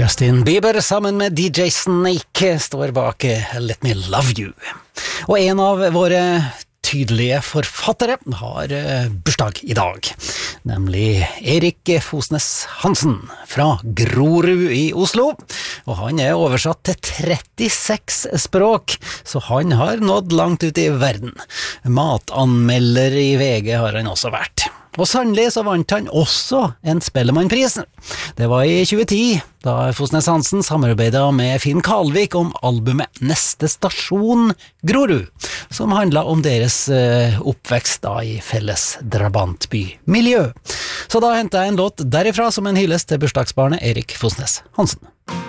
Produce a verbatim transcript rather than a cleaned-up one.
Justin Bieber sammen med D J Snake står bak Let Me Love You. Og en av våre tydelige forfattere har bursdag i dag, nemlig Erik Fosnes Hansen fra Grorud i Oslo. Og han er oversatt til trettiseks språk, så han har nådd langt ut i verden. Matanmelder i V G har han også vært. Og sannelig så vant han også en Spellemannpris. Det var i tjue ti, da Fosnes Hansen samarbeidet med Finn Kalvik om albumet Neste Stasjon Grorud, som handlet om deres uh, oppvekst da i felles drabantby-miljø. Så da hentet jeg en låt derifra som en hyllest til bursdagsbarnet Erik Fosnes Hansen.